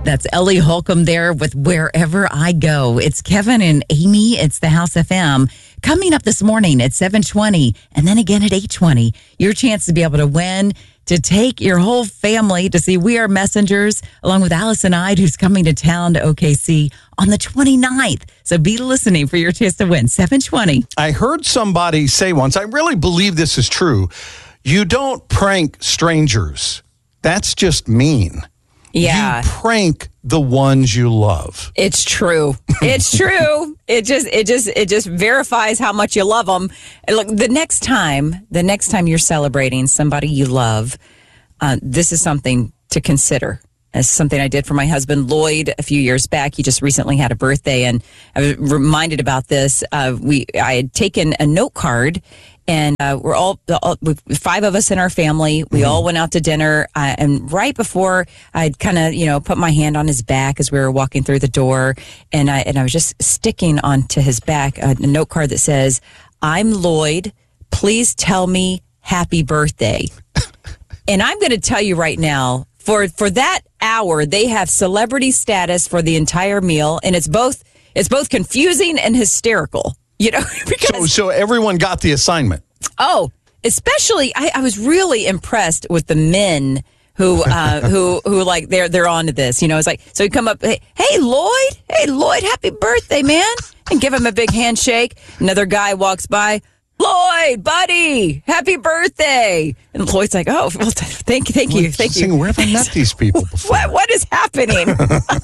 That's Ellie Holcomb there with Wherever I Go. It's Kevin and Amy. It's the House FM. Coming up this morning at 7:20 and then again at 8:20. Your chance to be able to win, to take your whole family to see We Are Messengers, along with Allison Ide, who's coming to town to OKC on the 29th. So be listening for your chance to win. 7:20. I heard somebody say once, I really believe this is true, you don't prank strangers. That's just mean. Yeah. You prank the ones you love. It's true. It's true. It just verifies how much you love them. And look, the next time you're celebrating somebody you love, this is something to consider. It's something I did for my husband, Lloyd, a few years back. He just recently had a birthday, and I was reminded about this. I had taken a note card, and we're all 5 of us in our family. We all went out to dinner, and right before I'd kind of, put my hand on his back as we were walking through the door, and I was just sticking onto his back a note card that says, "I'm Lloyd. Please tell me happy birthday." And I'm going to tell you right now, for that hour, they have celebrity status for the entire meal, and it's both confusing and hysterical. Because so everyone got the assignment. Oh, especially I was really impressed with the men who like they're onto this. It's like, so you come up, hey Lloyd, happy birthday, man, and give him a big handshake. Another guy walks by, Lloyd, buddy, happy birthday. And Lloyd's like, oh, well, thank you. Where have I met these people before? What is happening?